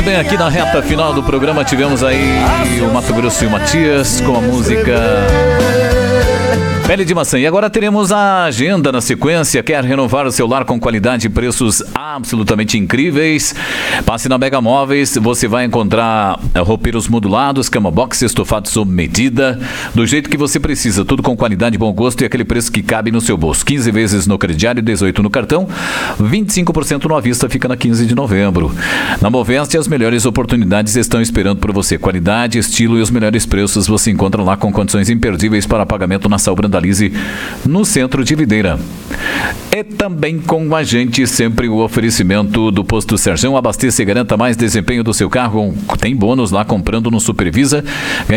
bem, aqui na reta final do programa tivemos aí o Mato Grosso e o Matias com a música Pele de Maçã. E agora teremos a agenda na sequência. Quer renovar o seu lar com qualidade e preços absolutamente incríveis? Passe na Mega Móveis. Você vai encontrar roupeiros modulados, cama box, estofado sob medida, do jeito que você precisa. Tudo com qualidade, bom gosto e aquele preço que cabe no seu bolso. 15 vezes no crediário, 18 no cartão, 25% no à vista, fica na 15 de novembro. Na Moveste, as melhores oportunidades estão esperando por você. Qualidade, estilo e os melhores preços você encontra lá com condições imperdíveis para pagamento na Saul Brandalize, no centro de Videira. E também com a gente sempre o oferecimento do Posto Serjão. Abasteça e garanta mais desempenho do seu carro. Tem bônus lá comprando no Supervisa.